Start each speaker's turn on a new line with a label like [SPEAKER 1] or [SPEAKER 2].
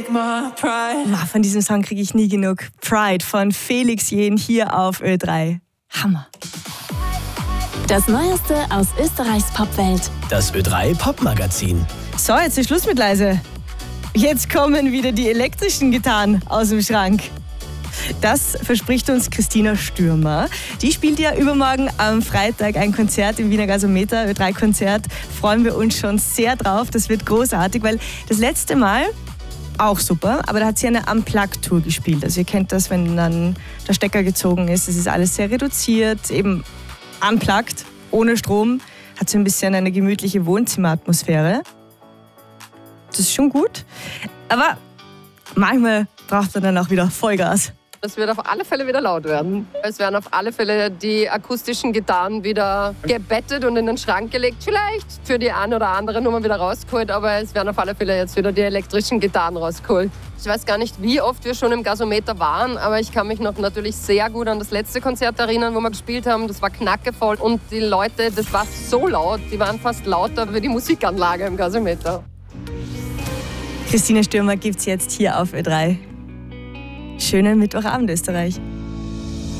[SPEAKER 1] Von diesem Song kriege ich nie genug. Pride von Felix Jähn hier auf Ö3. Hammer.
[SPEAKER 2] Das Neueste aus Österreichs Popwelt.
[SPEAKER 3] Das Ö3 Popmagazin.
[SPEAKER 1] So, jetzt ist Schluss mit leise. Jetzt kommen wieder die elektrischen Gitarren aus dem Schrank. Das verspricht uns Christina Stürmer. Die spielt ja übermorgen am Freitag ein Konzert im Wiener Gasometer, Ö3-Konzert. Freuen wir uns schon sehr drauf. Das wird großartig, weil das letzte Mal, auch super, aber da hat sie eine Unplugged-Tour gespielt. Also ihr kennt das, wenn dann der Stecker gezogen ist. Es ist alles sehr reduziert, eben unplugged, ohne Strom. Hat so ein bisschen eine gemütliche Wohnzimmeratmosphäre. Das ist schon gut. Aber manchmal braucht man dann auch wieder Vollgas.
[SPEAKER 4] Es wird auf alle Fälle wieder laut werden. Es werden auf alle Fälle die akustischen Gitarren wieder gebettet und in den Schrank gelegt. Vielleicht für die eine oder andere Nummer wieder rausgeholt, aber es werden auf alle Fälle jetzt wieder die elektrischen Gitarren rausgeholt. Ich weiß gar nicht, wie oft wir schon im Gasometer waren, aber ich kann mich noch natürlich sehr gut an das letzte Konzert erinnern, wo wir gespielt haben. Das war knackevoll und die Leute, das war so laut, die waren fast lauter wie die Musikanlage im Gasometer.
[SPEAKER 1] Christina Stürmer gibt's jetzt hier auf Ö3. Schönen Mittwochabend, Österreich.